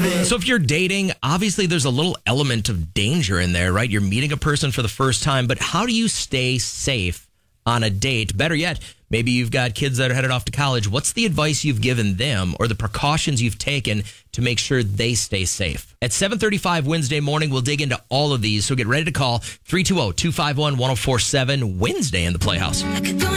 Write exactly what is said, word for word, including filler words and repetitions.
So if you're dating, obviously there's a little element of danger in there, right? You're meeting a person for the first time, but how do you stay safe on a date? Better yet, maybe you've got kids that are headed off to college. What's the advice you've given them or the precautions you've taken to make sure they stay safe? At seven thirty-five Wednesday morning, we'll dig into all of these. So get ready to call three two zero, two five one, one zero four seven Wednesday in the Playhouse.